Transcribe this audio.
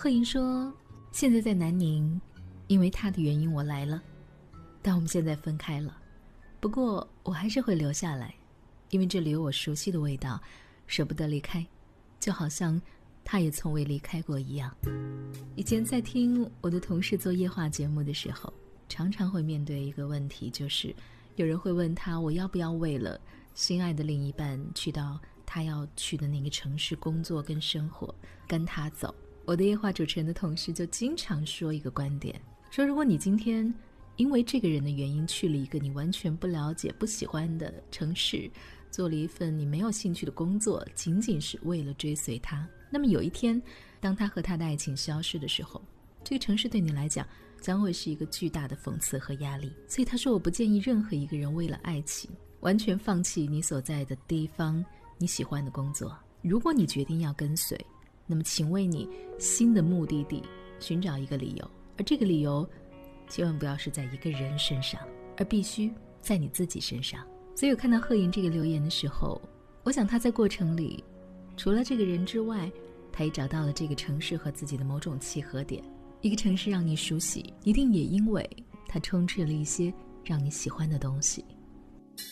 贺莹说，现在在南宁，因为他的原因我来了，但我们现在分开了，不过我还是会留下来，因为这里有我熟悉的味道，舍不得离开，就好像他也从未离开过一样。以前在听我的同事做夜话节目的时候，常常会面对一个问题，就是有人会问他，我要不要为了心爱的另一半去到他要去的那个城市工作跟生活，跟他走。我的夜话主持人的同事就经常说一个观点，说如果你今天因为这个人的原因去了一个你完全不了解不喜欢的城市，做了一份你没有兴趣的工作，仅仅是为了追随他，那么有一天当他和他的爱情消失的时候，这个城市对你来讲将会是一个巨大的讽刺和压力。所以他说，我不建议任何一个人为了爱情完全放弃你所在的地方，你喜欢的工作。如果你决定要跟随，那么请为你新的目的地寻找一个理由，而这个理由千万不要是在一个人身上，而必须在你自己身上。所以我看到贺莹这个留言的时候，我想他在过程里除了这个人之外，他也找到了这个城市和自己的某种契合点。一个城市让你熟悉，一定也因为它充斥了一些让你喜欢的东西。